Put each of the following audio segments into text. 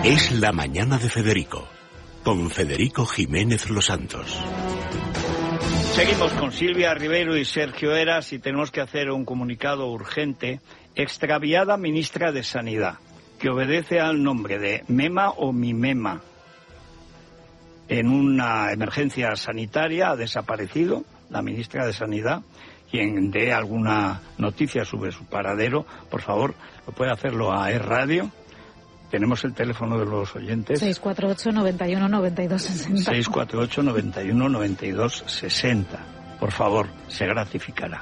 Es la mañana de Federico, con Federico Jiménez Los Santos. Seguimos con Silvia Ribeiro y Sergio Heras y tenemos que hacer un comunicado urgente. Extraviada ministra de Sanidad, que obedece al nombre de Mema o Mimema. En una emergencia sanitaria ha desaparecido la ministra de Sanidad. Quien dé alguna noticia sobre su paradero, por favor, lo puede hacerlo a E-Radio. Tenemos el teléfono de los oyentes. 648-91-92-60. 648-91-92-60. Por favor, se gratificará.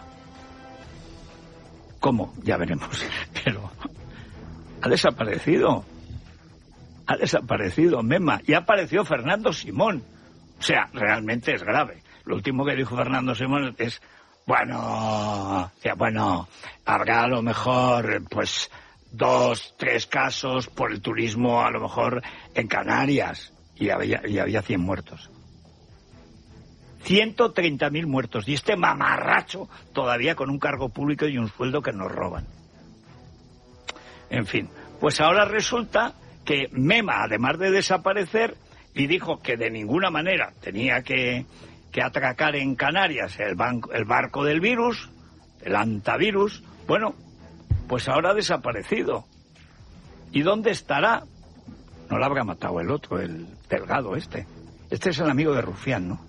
¿Cómo? Ya veremos. Pero ha desaparecido. Ha desaparecido Mema. Y ha aparecido Fernando Simón. O sea, realmente es grave. Lo último que dijo Fernando Simón es... Bueno, habrá a lo mejor, 2, 3 casos por el turismo, a lo mejor en Canarias, y había 100 muertos. 130.000 muertos, y este mamarracho todavía con un cargo público y un sueldo que nos roban. En fin, pues ahora resulta que Mema, además de desaparecer, y dijo que de ninguna manera tenía que atracar en Canarias el barco del virus, el antivirus, bueno, pues ahora ha desaparecido. ¿Y dónde estará? No lo habrá matado el otro, el delgado este. Este es el amigo de Rufián, ¿no?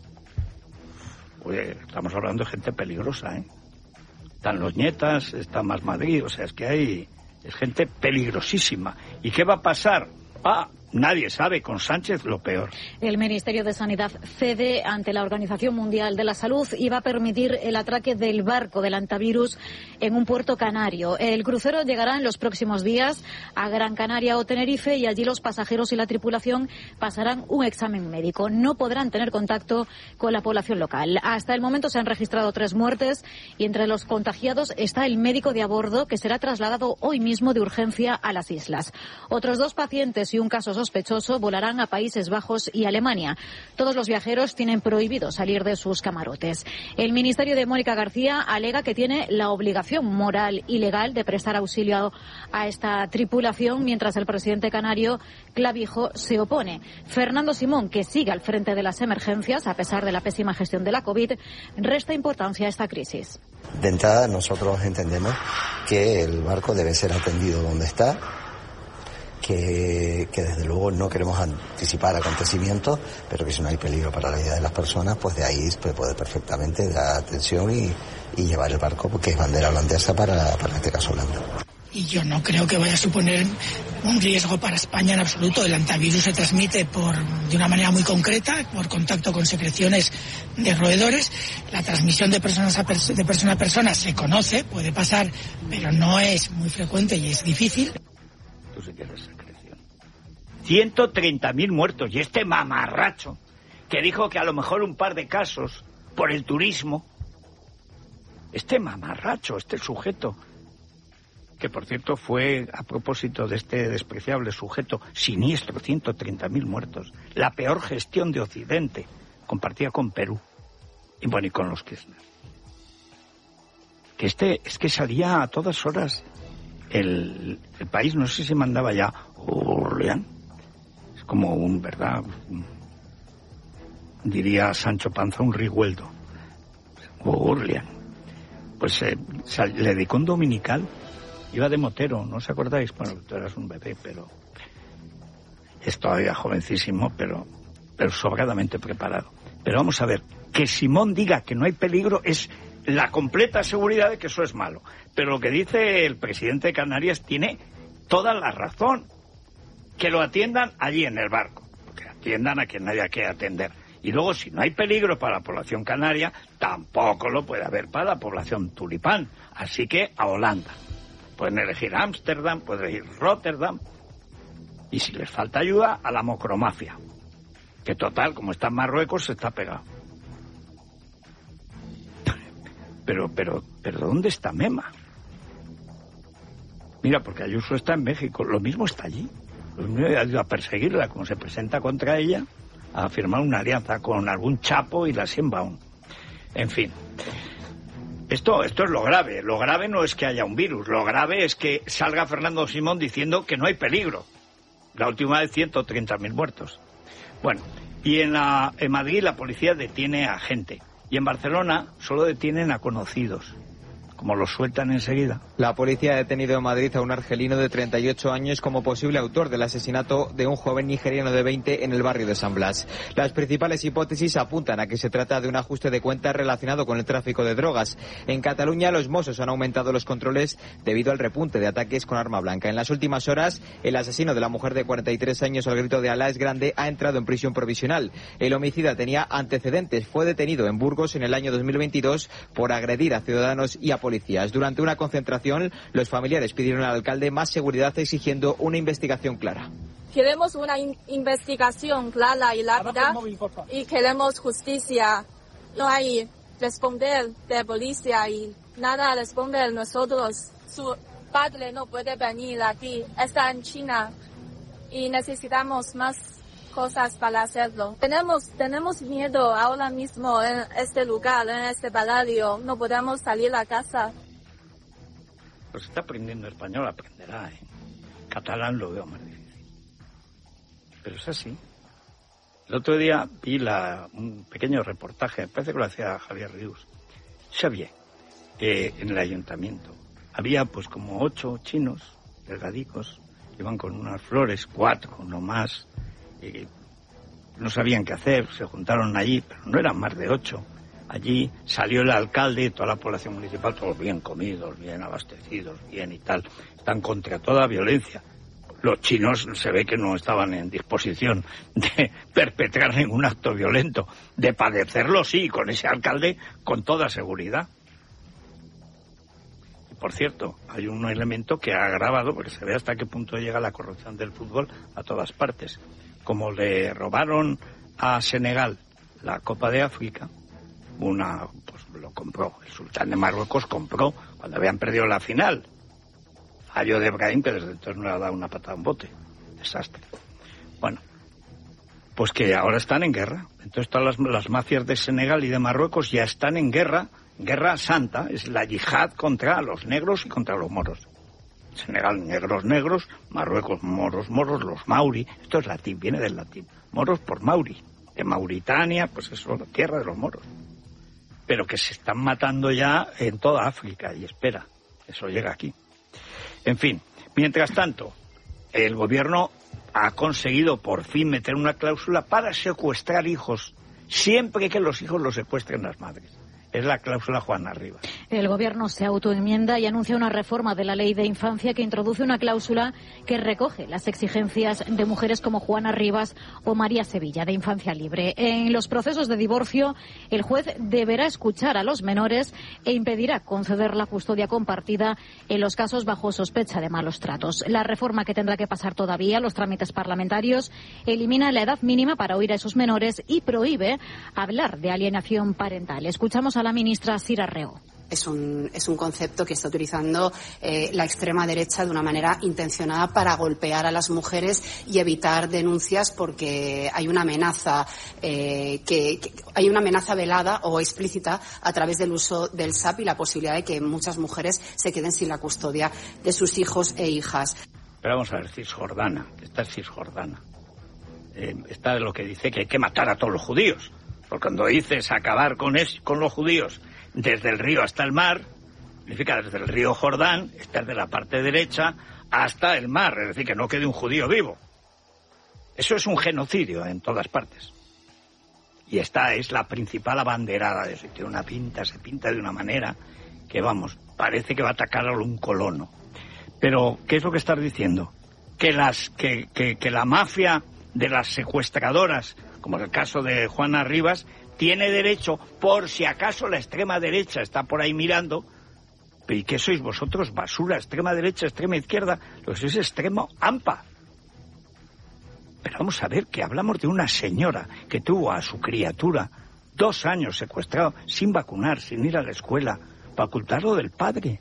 Oye, estamos hablando de gente peligrosa, ¿eh? Están los nietas, está Más Madrid, o sea, es que es gente peligrosísima. ¿Y qué va a pasar? Nadie sabe, con Sánchez lo peor. El Ministerio de Sanidad cede ante la Organización Mundial de la Salud y va a permitir el atraque del barco del antivirus en un puerto canario. El crucero llegará en los próximos días a Gran Canaria o Tenerife y allí los pasajeros y la tripulación pasarán un examen médico. No podrán tener contacto con la población local. Hasta el momento se han registrado 3 muertes y entre los contagiados está el médico de a bordo que será trasladado hoy mismo de urgencia a las islas. Otros 2 pacientes y un caso sospechoso volarán a Países Bajos y Alemania. Todos los viajeros tienen prohibido salir de sus camarotes. El ministerio de Mónica García alega que tiene la obligación moral y legal de prestar auxilio a esta tripulación, mientras el presidente canario Clavijo se opone. Fernando Simón, que sigue al frente de las emergencias a pesar de la pésima gestión de la COVID, resta importancia a esta crisis. De entrada, nosotros entendemos que el barco debe ser atendido donde está, que desde luego no queremos anticipar acontecimientos, pero que si no hay peligro para la vida de las personas, pues de ahí se puede perfectamente dar atención y llevar el barco, porque es bandera holandesa para este caso Holanda. Y yo no creo que vaya a suponer un riesgo para España en absoluto. El antivirus se transmite de una manera muy concreta, por contacto con secreciones de roedores. La transmisión de persona a persona se conoce, puede pasar, pero no es muy frecuente y es difícil. Tú sí que eres secreción. 130.000 muertos. Y este mamarracho que dijo que a lo mejor un par de casos por el turismo. Este mamarracho, este sujeto, que por cierto fue a propósito de este despreciable sujeto siniestro, 130.000 muertos. La peor gestión de Occidente, compartida con Perú. Y bueno, y con los Kirchner. Que es que salía a todas horas. El país, no sé si mandaba ya Orleán, es como ¿verdad? Diría Sancho Panza, un Rigüeldo. Orleán. Pues le dedicó un dominical, iba de motero, ¿no os acordáis? Bueno, tú eras un bebé, pero es todavía jovencísimo, pero sobradamente preparado. Pero vamos a ver, que Simón diga que no hay peligro es la completa seguridad de que eso es malo. Pero lo que dice el presidente de Canarias tiene toda la razón. Que lo atiendan allí en el barco. Que atiendan a quien haya que atender. Y luego, si no hay peligro para la población canaria, tampoco lo puede haber para la población tulipán. Así que a Holanda. Pueden elegir Ámsterdam, pueden elegir Rotterdam. Y si les falta ayuda, a la mocromafia. Que total, como está en Marruecos, se está pegado. Pero ¿dónde está Mema? Mira, porque Ayuso está en México, lo mismo está allí. Lo mismo ha ido a perseguirla, como se presenta contra ella, a firmar una alianza con algún chapo y la Sheinbaum. En fin, esto es lo grave. Lo grave no es que haya un virus, lo grave es que salga Fernando Simón diciendo que no hay peligro. La última vez 130.000 muertos. Bueno, y en Madrid la policía detiene a gente. Y en Barcelona solo detienen a conocidos. Como los sueltan enseguida. La policía ha detenido en Madrid a un argelino de 38 años como posible autor del asesinato de un joven nigeriano de 20 en el barrio de San Blas. Las principales hipótesis apuntan a que se trata de un ajuste de cuentas relacionado con el tráfico de drogas. En Cataluña, los Mossos han aumentado los controles debido al repunte de ataques con arma blanca. En las últimas horas, el asesino de la mujer de 43 años al grito de Alá es grande ha entrado en prisión provisional. El homicida tenía antecedentes. Fue detenido en Burgos en el año 2022 por agredir a ciudadanos y a policías. Durante una concentración, los familiares pidieron al alcalde más seguridad exigiendo una investigación clara. Queremos una investigación clara y rápida y queremos justicia. No hay responder de policía y nada responder nosotros. Su padre no puede venir aquí, está en China y necesitamos más cosas para hacerlo. Tenemos miedo ahora mismo en este lugar, en este palacio. No podemos salir a casa. Pues está aprendiendo español, aprenderá. Catalán lo veo más difícil. Pero es así. El otro día vi un pequeño reportaje, me parece que lo hacía Javier Rius, Xavier, en el ayuntamiento. Había pues como 8 chinos, delgadicos, iban con unas flores, 4 no más. No sabían qué hacer, se juntaron allí, pero no eran más de 8. Allí salió el alcalde y toda la población municipal, todos bien comidos, bien abastecidos, bien y tal. Están contra toda violencia. Los chinos se ve que no estaban en disposición de perpetrar ningún acto violento. De padecerlo sí, con ese alcalde con toda seguridad. Y por cierto, hay un elemento que ha agravado, porque se ve hasta qué punto llega la corrupción del fútbol a todas partes. Como le robaron a Senegal la Copa de África, pues lo compró, el sultán de Marruecos compró cuando habían perdido la final. Fallo de Brahim, que desde entonces no le ha dado una patada a un bote. Desastre. Bueno, pues que ahora están en guerra. Entonces todas las mafias de Senegal y de Marruecos ya están en guerra santa, es la yihad contra los negros y contra los moros. Senegal, negros, Marruecos, moros, los mauri. Esto es latín, viene del latín. Moros por Mauri. De Mauritania, pues eso, la tierra de los moros. Pero que se están matando ya en toda África. Y espera, eso llega aquí. En fin, mientras tanto, el gobierno ha conseguido por fin meter una cláusula para secuestrar hijos, siempre que los hijos los secuestren las madres. Es la cláusula Juana Rivas. El Gobierno se autoenmienda y anuncia una reforma de la Ley de Infancia que introduce una cláusula que recoge las exigencias de mujeres como Juana Rivas o María Sevilla, de Infancia Libre. En los procesos de divorcio, el juez deberá escuchar a los menores e impedirá conceder la custodia compartida en los casos bajo sospecha de malos tratos. La reforma, que tendrá que pasar todavía los trámites parlamentarios, elimina la edad mínima para oír a esos menores y prohíbe hablar de alienación parental. Escuchamos a la ministra Sira Reo. Es un concepto que está utilizando la extrema derecha de una manera intencionada para golpear a las mujeres y evitar denuncias, porque hay una amenaza hay una amenaza velada o explícita a través del uso del SAP y la posibilidad de que muchas mujeres se queden sin la custodia de sus hijos e hijas. Pero vamos a ver, Cisjordana, esta es Cisjordana. Está de lo que dice que hay que matar a todos los judíos. Porque cuando dices acabar con los judíos desde el río hasta el mar, significa desde el río Jordán, esta es de la parte derecha, hasta el mar, es decir, que no quede un judío vivo. Eso es un genocidio en todas partes. Y esta es la principal abanderada de eso. Tiene una pinta, se pinta de una manera que, vamos, parece que va a atacar a un colono. Pero, ¿qué es lo que estás diciendo? Que la mafia de las secuestradoras, como es el caso de Juana Rivas, tiene derecho, por si acaso la extrema derecha está por ahí mirando. ¿Y qué sois vosotros? Basura, extrema derecha, extrema izquierda. Lo que sois extremo AMPA. Pero vamos a ver, que hablamos de una señora que tuvo a su criatura 2 años secuestrado, sin vacunar, sin ir a la escuela, para ocultarlo del padre.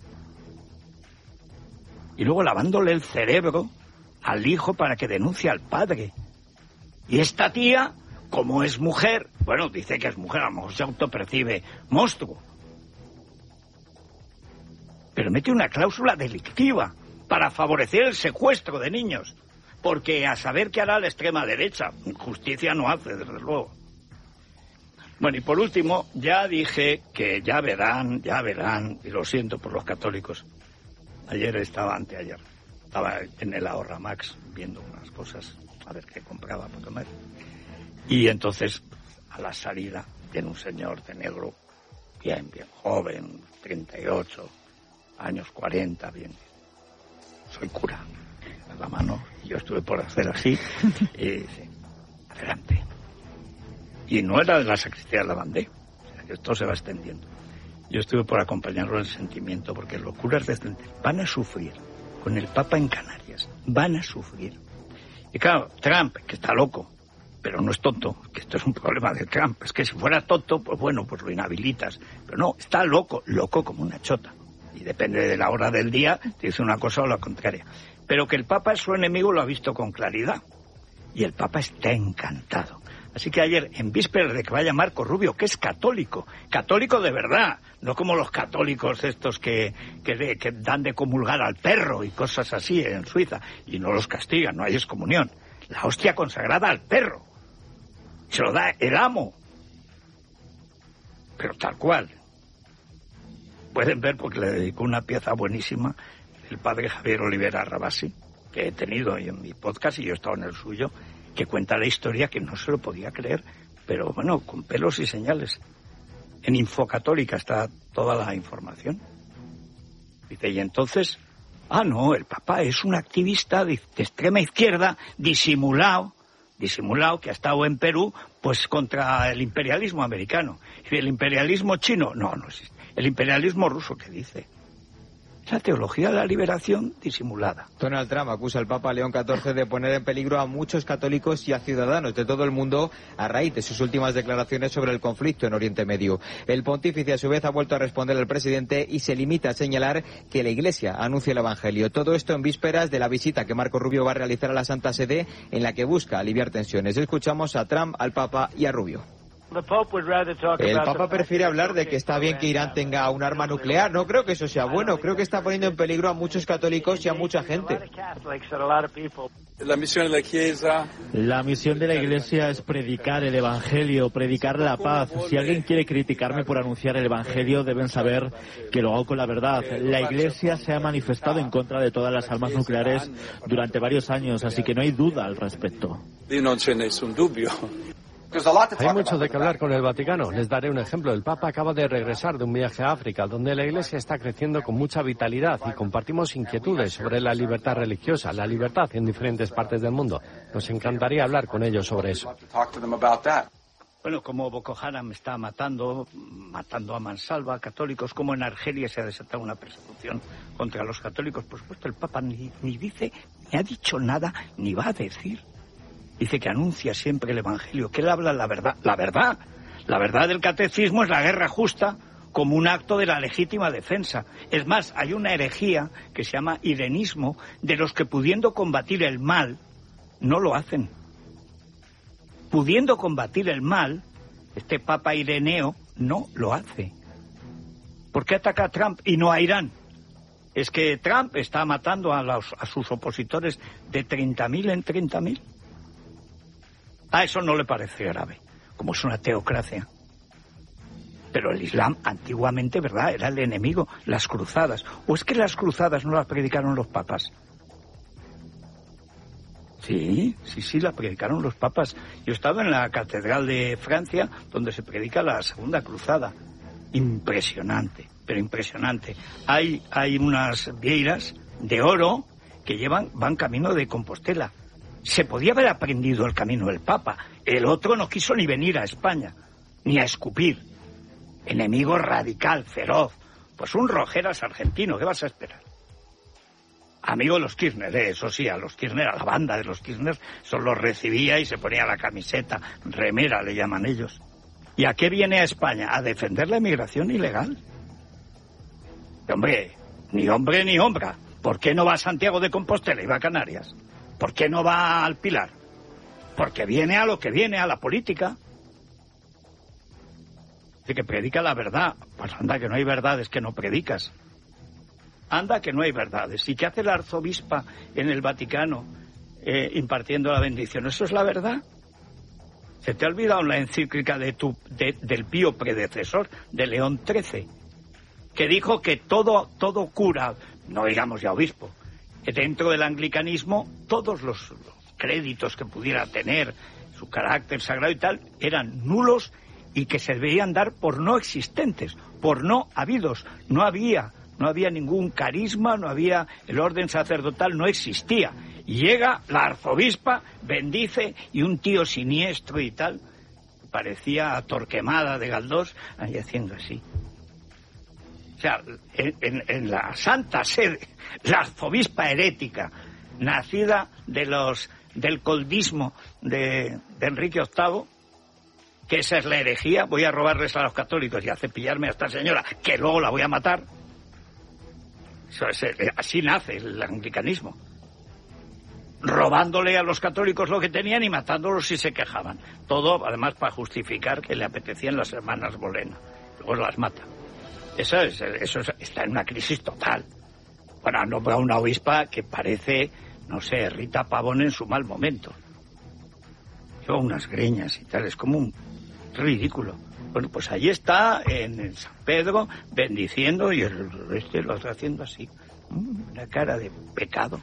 Y luego lavándole el cerebro al hijo para que denuncie al padre. Y esta tía, como es mujer, bueno, dice que es mujer, a lo mejor se autopercibe monstruo, pero mete una cláusula delictiva para favorecer el secuestro de niños. porque a saber qué hará la extrema derecha. Justicia no hace, desde luego. Bueno, y por último, ya dije que ya verán, y lo siento por los católicos. Anteayer, estaba en el Ahorra Max viendo unas cosas, a ver qué compraba para comer. Y entonces, a la salida, viene un señor de negro, bien joven, 38 años, 40, bien. Soy cura, a la mano, y yo estuve por hacer así, y dice, adelante. Y no era de la sacristía de la bandera, o sea, que esto se va extendiendo. Yo estuve por acompañarlo en el sentimiento, porque los curas de Center van a sufrir, con el Papa en Canarias, van a sufrir. Y claro, Trump, que está loco, pero no es tonto, que esto es un problema de Trump, es que si fuera tonto, pues bueno, pues lo inhabilitas, pero no, está loco como una chota, y depende de la hora del día, te dice una cosa o la contraria. Pero que el Papa es su enemigo lo ha visto con claridad, y el Papa está encantado. Así que ayer, en vísperas de que vaya Marco Rubio, que es católico de verdad, no como los católicos estos que dan de comulgar al perro y cosas así en Suiza, y no los castigan, no hay excomunión. La hostia consagrada al perro, se lo da el amo, pero tal cual. Pueden ver, porque le dedicó una pieza buenísima el padre Javier Olivera Rabasi, que he tenido en mi podcast y yo he estado en el suyo, que cuenta la historia, que no se lo podía creer, pero bueno, con pelos y señales. En Infocatólica está toda la información. Dice, y entonces, no, el Papa es un activista de extrema izquierda, disimulado, que ha estado en Perú, pues contra el imperialismo americano. Y el imperialismo chino, no existe. El imperialismo ruso, ¿qué dice? La teología de la liberación disimulada. Donald Trump acusa al Papa León XIV de poner en peligro a muchos católicos y a ciudadanos de todo el mundo a raíz de sus últimas declaraciones sobre el conflicto en Oriente Medio. El pontífice a su vez ha vuelto a responder al presidente y se limita a señalar que la Iglesia anuncia el Evangelio. Todo esto en vísperas de la visita que Marco Rubio va a realizar a la Santa Sede, en la que busca aliviar tensiones. Escuchamos a Trump, al Papa y a Rubio. El Papa prefiere hablar de que está bien que Irán tenga un arma nuclear. No creo que eso sea bueno. Creo que está poniendo en peligro a muchos católicos y a mucha gente. La misión de la Iglesia es predicar el Evangelio, predicar la paz. Si alguien quiere criticarme por anunciar el Evangelio, deben saber que lo hago con la verdad. La Iglesia se ha manifestado en contra de todas las armas nucleares durante varios años, así que no hay duda al respecto. Hay mucho de qué hablar con el Vaticano. Les daré un ejemplo. El Papa acaba de regresar de un viaje a África, donde la Iglesia está creciendo con mucha vitalidad y compartimos inquietudes sobre la libertad religiosa, la libertad en diferentes partes del mundo. Nos encantaría hablar con ellos sobre eso. Bueno, como Boko Haram está matando a mansalva a católicos, como en Argelia se ha desatado una persecución contra los católicos, por supuesto el Papa ni dice, ni ha dicho nada, ni va a decir. Dice que anuncia siempre el Evangelio, que él habla la verdad. La verdad del catecismo es la guerra justa como un acto de la legítima defensa. Es más, hay una herejía que se llama irenismo, de los que pudiendo combatir el mal, no lo hacen. Pudiendo combatir el mal, este Papa Ireneo no lo hace. ¿Por qué ataca a Trump y no a Irán? Es que Trump está matando a sus opositores de 30.000 en 30.000. Eso no le parece grave, como es una teocracia. Pero el Islam antiguamente, ¿verdad?, era el enemigo, las cruzadas. ¿O es que las cruzadas no las predicaron los papas? Sí, las predicaron los papas. Yo he estado en la Catedral de Francia, donde se predica la Segunda Cruzada. Impresionante, pero impresionante. Hay unas vieiras de oro que van camino de Compostela. Se podía haber aprendido el camino del Papa. El otro no quiso ni venir a España, ni a escupir. Enemigo radical, feroz. Pues un Rojeras argentino, ¿qué vas a esperar? Amigo de los Kirchner, eso sí, a los Kirchner, a la banda de los Kirchner, solo los recibía y se ponía la camiseta, remera le llaman ellos. ¿Y a qué viene a España? A defender la inmigración ilegal. Hombre, ni hombre ni hombra. ¿Por qué no va a Santiago de Compostela y va a Canarias? ¿Por qué no va al Pilar? Porque viene a lo que viene, a la política. Dice que predica la verdad. Pues anda, que no hay verdades, que no predicas. Anda, que no hay verdades. ¿Y qué hace la arzobispa en el Vaticano? impartiendo la bendición. ¿Eso es la verdad? Se te ha olvidado la encíclica del pío predecesor, de León XIII, que dijo que todo cura, no digamos ya obispo, que dentro del anglicanismo todos los créditos que pudiera tener, su carácter sagrado y tal, eran nulos y que se debían dar por no existentes, por no habidos. No había ningún carisma, no había, el orden sacerdotal no existía. Y llega la arzobispa, bendice, y un tío siniestro y tal, parecía a Torquemada de Galdós, ahí haciendo así. O sea, en la Santa Sede, la arzobispa herética, nacida del coldismo de Enrique VIII, que esa es la herejía, voy a robarles a los católicos y a cepillarme a esta señora, que luego la voy a matar. Así nace el anglicanismo. Robándole a los católicos lo que tenían y matándolos si se quejaban. Todo, además, para justificar que le apetecían las hermanas Bolena. Luego las mata. Eso está en una crisis total. Bueno, no veo a una obispa que parece, no sé, Rita Pavón en su mal momento. Lleva unas greñas y tal, es como un ridículo. Bueno, pues allí está, en San Pedro, bendiciendo, y lo está haciendo así. Una cara de pecado.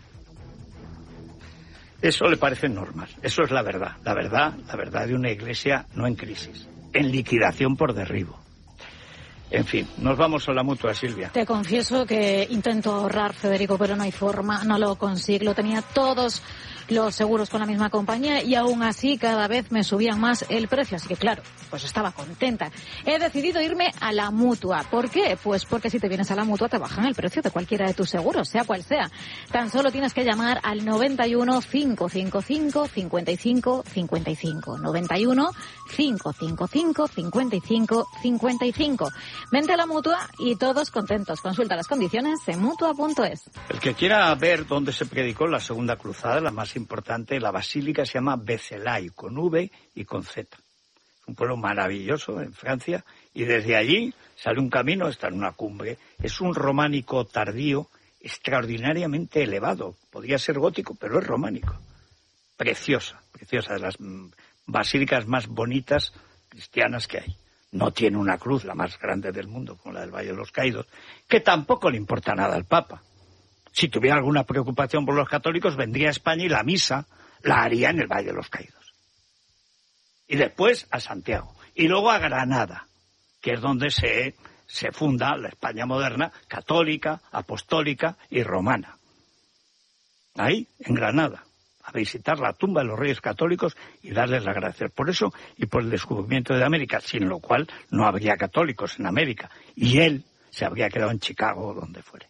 Eso le parece normal. Eso es la verdad. La verdad de una iglesia no en crisis, en liquidación por derribo. En fin, nos vamos a la Mutua, Silvia. Te confieso que intento ahorrar, Federico, pero no hay forma, no lo consigo. Lo tenía todos los seguros con la misma compañía y aún así cada vez me subían más el precio. Así que claro, pues estaba contenta. He decidido irme a la Mutua. ¿Por qué? Pues porque si te vienes a la Mutua te bajan el precio de cualquiera de tus seguros, sea cual sea. Tan solo tienes que llamar al 91 555 55 55. 91 555 55 55. Vente a la Mutua y todos contentos. Consulta las condiciones en Mutua.es. El que quiera ver dónde se predicó la Segunda Cruzada, la más importante, la basílica se llama Vézelay, con V y con Z. Es un pueblo maravilloso en Francia y desde allí sale un camino, está en una cumbre. Es un románico tardío extraordinariamente elevado. Podría ser gótico, pero es románico. Preciosa, de las basílicas más bonitas cristianas que hay. No tiene una cruz, la más grande del mundo, como la del Valle de los Caídos, que tampoco le importa nada al Papa. Si tuviera alguna preocupación por los católicos, vendría a España y la misa la haría en el Valle de los Caídos. Y después a Santiago. Y luego a Granada, que es donde se funda la España moderna, católica, apostólica y romana. Ahí, en Granada, a visitar la tumba de los reyes católicos y darles las gracias por eso y por el descubrimiento de América, sin lo cual no habría católicos en América. Y él se habría quedado en Chicago o donde fuere.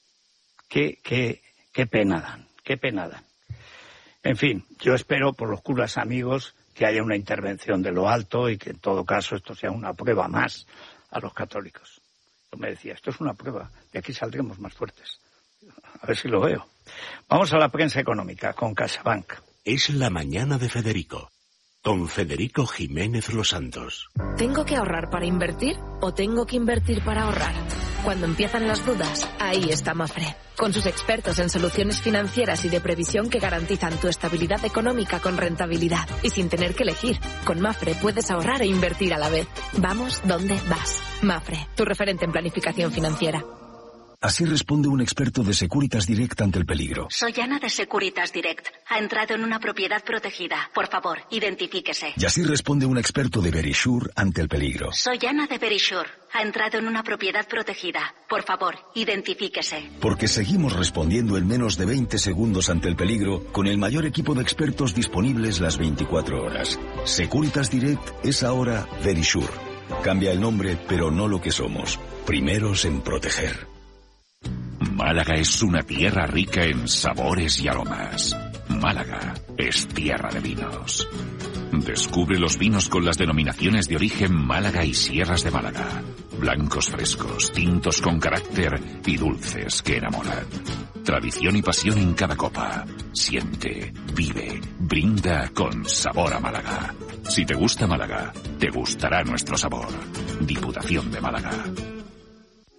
Qué pena dan. En fin, yo espero por los curas amigos que haya una intervención de lo alto y que en todo caso esto sea una prueba más a los católicos. Yo me decía, esto es una prueba, de aquí saldremos más fuertes. A ver si lo veo. Vamos a la prensa económica con CaixaBank. Es la mañana de Federico, con Federico Jiménez Los Santos. ¿Tengo que ahorrar para invertir o tengo que invertir para ahorrar? Cuando empiezan las dudas, ahí está Mafre. Con sus expertos en soluciones financieras y de previsión que garantizan tu estabilidad económica con rentabilidad y sin tener que elegir. Con Mafre puedes ahorrar e invertir a la vez. Vamos donde vas. Mafre, tu referente en planificación financiera. Así responde un experto de Securitas Direct ante el peligro. Soy Ana de Securitas Direct. Ha entrado en una propiedad protegida. Por favor, identifíquese. Y así responde un experto de Verisure ante el peligro. Soy Ana de Verisure. Ha entrado en una propiedad protegida. Por favor, identifíquese. Porque seguimos respondiendo en menos de 20 segundos ante el peligro con el mayor equipo de expertos disponibles las 24 horas. Securitas Direct es ahora Verisure. Cambia el nombre, pero no lo que somos. Primeros en proteger. Málaga es una tierra rica en sabores y aromas. Málaga es tierra de vinos. Descubre los vinos con las denominaciones de origen Málaga y Sierras de Málaga. Blancos frescos, tintos con carácter y dulces que enamoran. Tradición y pasión en cada copa. Siente, vive, brinda con sabor a Málaga. Si te gusta Málaga, te gustará nuestro sabor. Diputación de Málaga.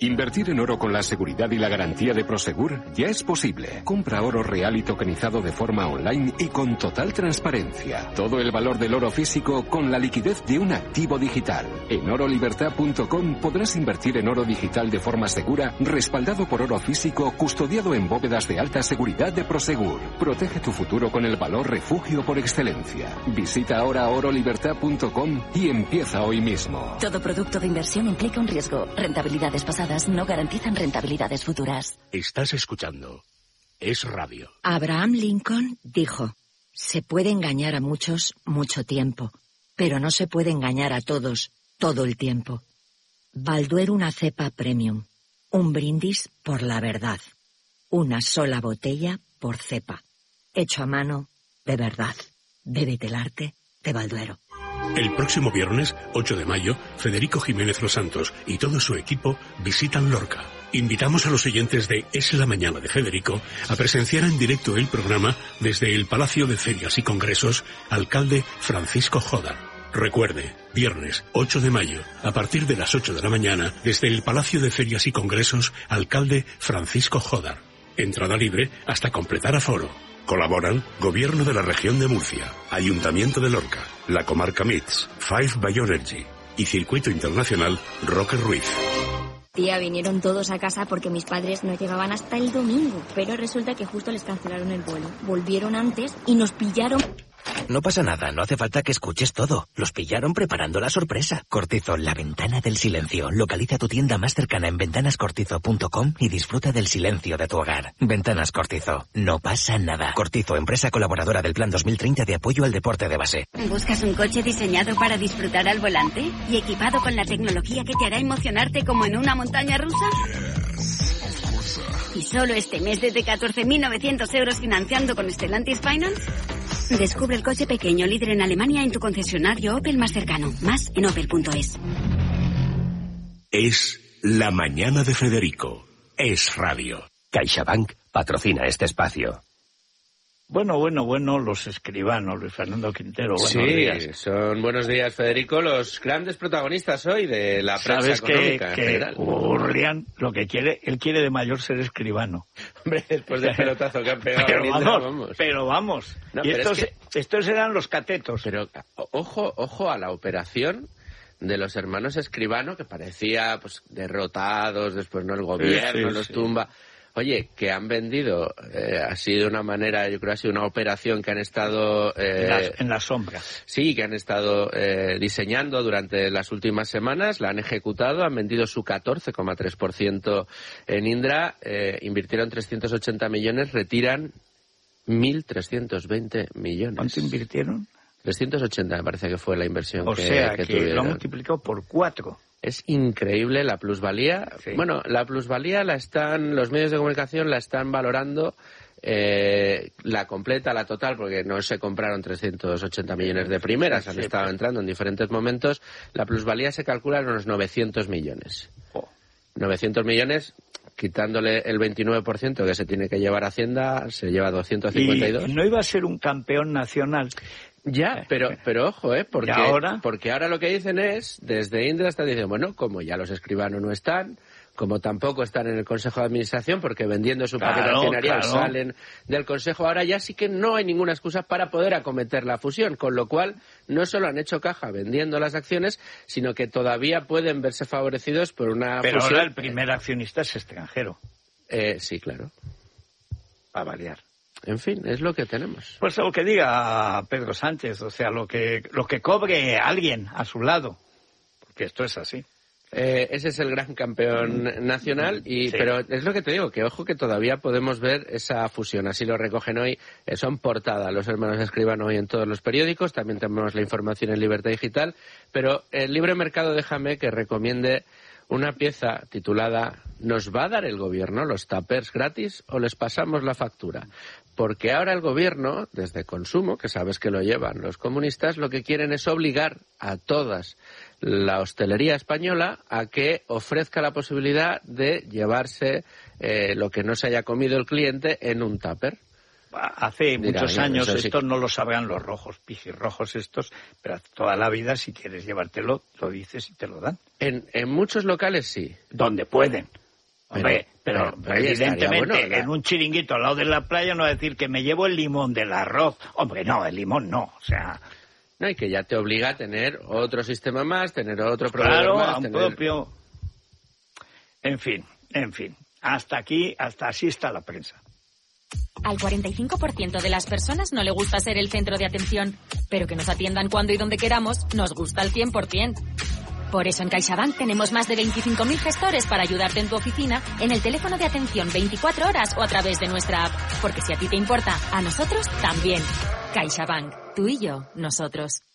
Invertir en oro con la seguridad y la garantía de Prosegur ya es posible. Compra oro real y tokenizado de forma online y con total transparencia. Todo el valor del oro físico con la liquidez de un activo digital. En orolibertad.com podrás invertir en oro digital de forma segura, respaldado por oro físico, custodiado en bóvedas de alta seguridad de Prosegur. Protege tu futuro con el valor refugio por excelencia. Visita ahora orolibertad.com y empieza hoy mismo. Todo producto de inversión implica un riesgo. Rentabilidades pasadas no garantizan rentabilidades futuras. Estás escuchando Es Radio. Abraham Lincoln dijo: se puede engañar a muchos mucho tiempo, pero no se puede engañar a todos todo el tiempo. Balduero, una cepa premium. Un brindis por la verdad. Una sola botella por cepa. Hecho a mano, de verdad. Bébete el arte de Balduero. El próximo viernes, 8 de mayo, Federico Jiménez Los Santos y todo su equipo visitan Lorca. Invitamos a los oyentes de Es la Mañana de Federico a presenciar en directo el programa desde el Palacio de Ferias y Congresos, alcalde Francisco Jodar. Recuerde, viernes 8 de mayo, a partir de las 8 de la mañana, desde el Palacio de Ferias y Congresos, alcalde Francisco Jodar. Entrada libre hasta completar aforo. Colaboran Gobierno de la Región de Murcia, Ayuntamiento de Lorca, la Comarca MITS, Five Bioenergy y Circuito Internacional Roque Ruiz. Tía, vinieron todos a casa porque mis padres no llegaban hasta el domingo, pero resulta que justo les cancelaron el vuelo. Volvieron antes y nos pillaron... No pasa nada, no hace falta que escuches todo. Los pillaron preparando la sorpresa. Cortizo, la ventana del silencio. Localiza tu tienda más cercana en ventanascortizo.com y disfruta del silencio de tu hogar. Ventanas Cortizo, no pasa nada. Cortizo, empresa colaboradora del Plan 2030 de apoyo al deporte de base. ¿Buscas un coche diseñado para disfrutar al volante y equipado con la tecnología que te hará emocionarte como en una montaña rusa? ¿Y solo este mes desde 14.900 euros financiando con Stellantis Finance? Descubre el coche pequeño líder en Alemania en tu concesionario Opel más cercano. Más en opel.es. Es la mañana de Federico. Es Radio. CaixaBank patrocina este espacio. Bueno, los escribanos, Luis Fernando Quintero, buenos días. Son buenos días, Federico, los grandes protagonistas hoy de la prensa económica en general. Urlian, lo que quiere, él quiere de mayor ser escribano. Hombre, después del pelotazo que han pegado. Pero vamos. No, y estos eran los catetos. Pero ojo a la operación de los hermanos Escribano, que parecía pues derrotados, después no el gobierno los tumba. Oye, que han vendido, ha sido una manera, yo creo que ha sido una operación que han estado... en la sombra. Sí, que han estado diseñando durante las últimas semanas, la han ejecutado, han vendido su 14,3% en Indra, invirtieron 380 millones, retiran 1.320 millones. ¿Cuánto invirtieron? 380 me parece que fue la inversión que tuvieron. Lo han multiplicado por 4. Es increíble la plusvalía. Sí. Bueno, la plusvalía los medios de comunicación la están valorando la completa, la total, porque no se compraron 380 millones de primeras, han estado entrando en diferentes momentos. La plusvalía se calcula en unos 900 millones. 900 millones, quitándole el 29% que se tiene que llevar Hacienda, se lleva 252. ¿Y no iba a ser un campeón nacional? Ya, pero ojo, porque ahora lo que dicen es, desde Indra están diciendo, bueno, como ya los escribanos no están, como tampoco están en el Consejo de Administración, porque vendiendo su paquete accionarial salen del Consejo, ahora ya sí que no hay ninguna excusa para poder acometer la fusión, con lo cual no solo han hecho caja vendiendo las acciones, sino que todavía pueden verse favorecidos por una fusión. Pero ahora el primer accionista es extranjero. Sí, claro. A variar. En fin, es lo que tenemos. Pues lo que diga Pedro Sánchez, o sea, lo que cobre alguien a su lado, porque esto es así. Ese es el gran campeón nacional, pero es lo que te digo, que ojo que todavía podemos ver esa fusión, así lo recogen hoy, son portada los hermanos Escribano hoy en todos los periódicos, también tenemos la información en Libertad Digital, pero el Libre Mercado déjame que recomiende una pieza titulada ¿Nos va a dar el gobierno los tuppers gratis o les pasamos la factura? Porque ahora el gobierno, desde Consumo, que sabes que lo llevan los comunistas, lo que quieren es obligar a todas la hostelería española a que ofrezca la posibilidad de llevarse lo que no se haya comido el cliente en un tupper. hace muchos años, estos no lo sabrán los rojos, pijirrojos estos, pero toda la vida, si quieres llevártelo, lo dices y te lo dan. En muchos locales sí. Donde pueden. Hombre, pero evidentemente en un chiringuito al lado de la playa no va a decir que me llevo el limón del arroz. Hombre, no, el limón no, o sea... No, y que ya te obliga a tener otro sistema más, tener otro proveedor más. Claro, propio... En fin, hasta así está la prensa. Al 45% de las personas no le gusta ser el centro de atención, pero que nos atiendan cuando y donde queramos nos gusta al 100%. Por eso en CaixaBank tenemos más de 25.000 gestores para ayudarte en tu oficina, en el teléfono de atención 24 horas o a través de nuestra app. Porque si a ti te importa, a nosotros también. CaixaBank, tú y yo, nosotros.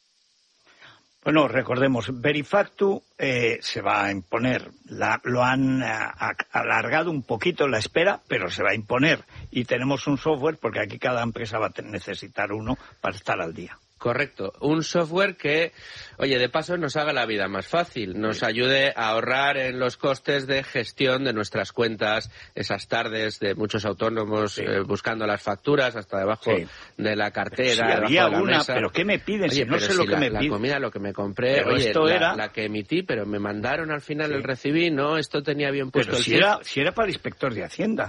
Bueno, recordemos, Verifactu se va a imponer. Lo han alargado un poquito la espera, pero se va a imponer. Y tenemos un software, porque aquí cada empresa va a necesitar uno para estar al día. Correcto. Un software que, oye, de paso nos haga la vida más fácil, nos ayude a ahorrar en los costes de gestión de nuestras cuentas, esas tardes de muchos autónomos buscando las facturas hasta debajo de la cartera. Sí, había una, mesa. Pero ¿qué me piden? Oye, si no sé lo que me piden. La comida, lo que me compré, pero oye, esto era... la que emití, pero me mandaron al final el recibí, no, esto tenía bien puesto pero el si era para el inspector de Hacienda.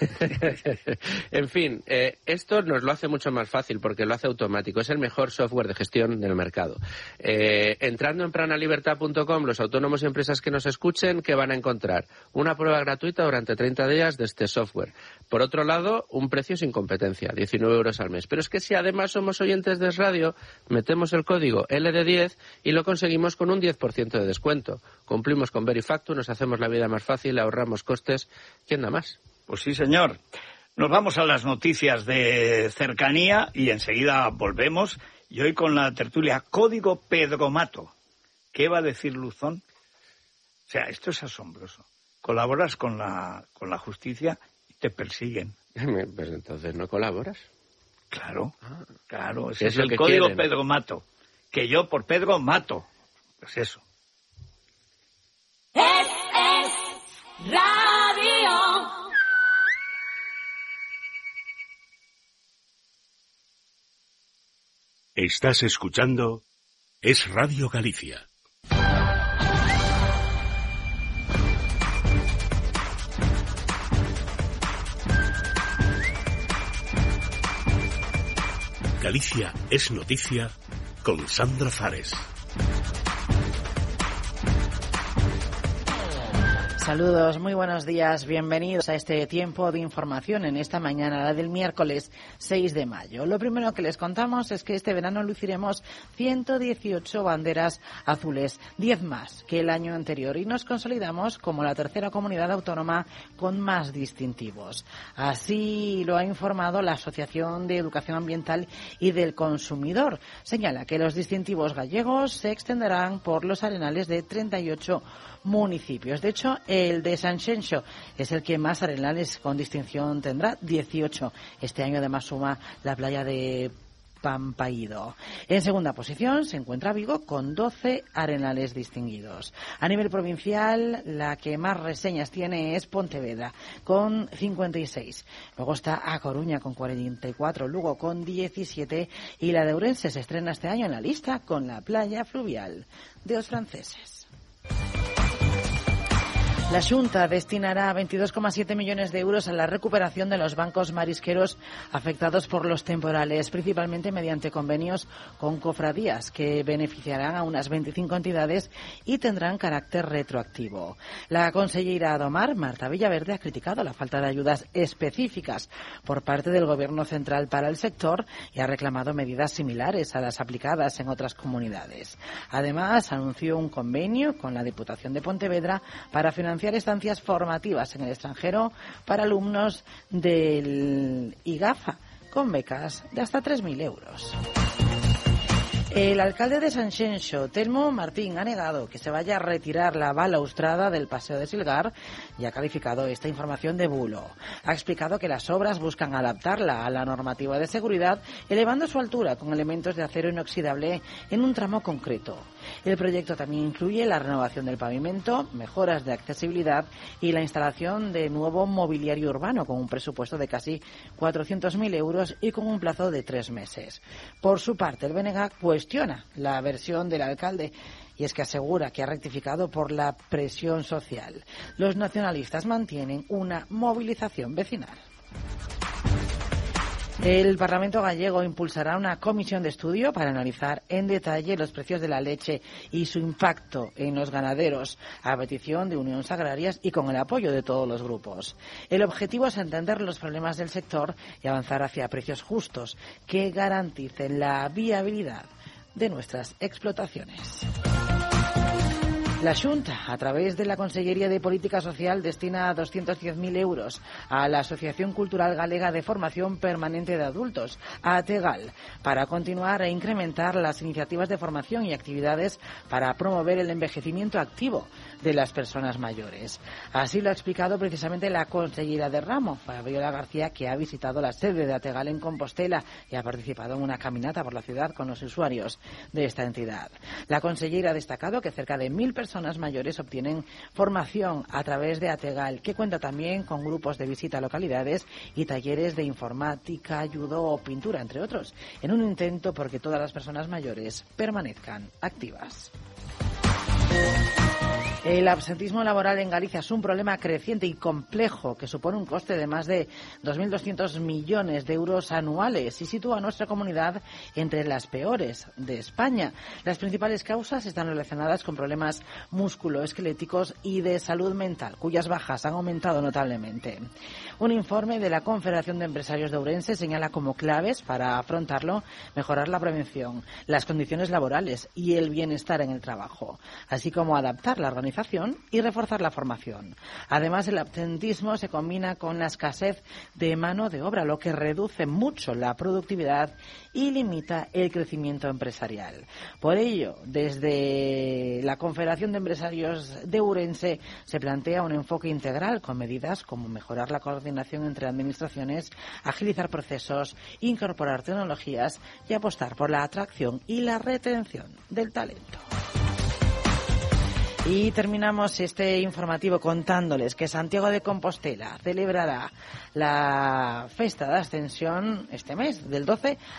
En fin, esto nos lo hace mucho más fácil porque lo hace automático. Es el mejor software de gestión del mercado. Entrando en planalibertad.com, los autónomos y empresas que nos escuchen, ¿qué van a encontrar? Una prueba gratuita durante 30 días de este software. Por otro lado, un precio sin competencia, 19 euros al mes. Pero es que si además somos oyentes de Es Radio, metemos el código LD10 y lo conseguimos con un 10% de descuento. Cumplimos con Verifactu, nos hacemos la vida más fácil, ahorramos costes. ¿Quién da más? Pues sí, señor. Nos vamos a las noticias de cercanía y enseguida volvemos. Y hoy con la tertulia Código Pedromato. ¿Qué va a decir Luzón? O sea, esto es asombroso. Colaboras con la justicia y te persiguen. Pues entonces no colaboras. Claro, claro. Ese es el Código Pedromato. Que yo por Pedro mato. Pues eso. Es Radio. Estás escuchando Es Radio Galicia. Galicia es noticia con Sandra Fares. Saludos, muy buenos días, bienvenidos a este tiempo de información en esta mañana, la del miércoles 6 de mayo. Lo primero que les contamos es que este verano luciremos 118 banderas azules, 10 más que el año anterior, y nos consolidamos como la tercera comunidad autónoma con más distintivos. Así lo ha informado la Asociación de Educación Ambiental y del Consumidor. Señala que los distintivos gallegos se extenderán por los arenales de 38 municipios. De hecho, el de Sanxenxo es el que más arenales con distinción tendrá, 18. Este año además suma la playa de Pampaído. En segunda posición se encuentra Vigo con 12 arenales distinguidos. A nivel provincial, la que más reseñas tiene es Pontevedra, con 56. Luego está A Coruña con 44, Lugo con 17 y la de Ourense se estrena este año en la lista con la playa fluvial de Os Franceses. La Xunta destinará 22,7 millones de euros a la recuperación de los bancos marisqueros afectados por los temporales, principalmente mediante convenios con cofradías que beneficiarán a unas 25 entidades y tendrán carácter retroactivo. La consellera Domar, Marta Villaverde, ha criticado la falta de ayudas específicas por parte del Gobierno central para el sector y ha reclamado medidas similares a las aplicadas en otras comunidades. Además, anunció un convenio con la Diputación de Pontevedra para financiar estancias formativas en el extranjero para alumnos del IGAFA con becas de hasta 3.000 euros. El alcalde de Sanxenxo, Telmo Martín, ha negado que se vaya a retirar la balaustrada del Paseo de Silgar y ha calificado esta información de bulo. Ha explicado que las obras buscan adaptarla a la normativa de seguridad, elevando su altura con elementos de acero inoxidable en un tramo concreto. El proyecto también incluye la renovación del pavimento, mejoras de accesibilidad y la instalación de nuevo mobiliario urbano con un presupuesto de casi 400.000 euros y con un plazo de 3 meses. Por su parte, el BNG cuestiona la versión del alcalde y es que asegura que ha rectificado por la presión social. Los nacionalistas mantienen una movilización vecinal. El Parlamento gallego impulsará una comisión de estudio para analizar en detalle los precios de la leche y su impacto en los ganaderos, a petición de Uniones Agrarias y con el apoyo de todos los grupos. El objetivo es entender los problemas del sector y avanzar hacia precios justos que garanticen la viabilidad de nuestras explotaciones. La Xunta, a través de la Consellería de Política Social, destina 210.000 euros a la Asociación Cultural Galega de Formación Permanente de Adultos, ATEGAL, para continuar e incrementar las iniciativas de formación y actividades para promover el envejecimiento activo de las personas mayores. Así lo ha explicado precisamente la consellera de ramo, Fabiola García, que ha visitado la sede de ATEGAL en Compostela y ha participado en una caminata por la ciudad con los usuarios de esta entidad. La consellera ha destacado que cerca de 1.000 personas mayores obtienen formación a través de ATEGAL, que cuenta también con grupos de visita a localidades y talleres de informática, judo o pintura, entre otros, en un intento por que todas las personas mayores permanezcan activas. El absentismo laboral en Galicia es un problema creciente y complejo que supone un coste de más de 2.200 millones de euros anuales y sitúa a nuestra comunidad entre las peores de España. Las principales causas están relacionadas con problemas musculoesqueléticos y de salud mental, cuyas bajas han aumentado notablemente. Un informe de la Confederación de Empresarios de Ourense señala como claves para afrontarlo mejorar la prevención, las condiciones laborales y el bienestar en el trabajo, así como adaptar la organización y reforzar la formación. Además, el absentismo se combina con la escasez de mano de obra, lo que reduce mucho la productividad y limita el crecimiento empresarial. Por ello, desde la Confederación de Empresarios de Ourense se plantea un enfoque integral con medidas como mejorar la coordinación entre administraciones, agilizar procesos, incorporar tecnologías y apostar por la atracción y la retención del talento. Y terminamos este informativo contándoles que Santiago de Compostela celebrará la Festa de Ascensión este mes, del 12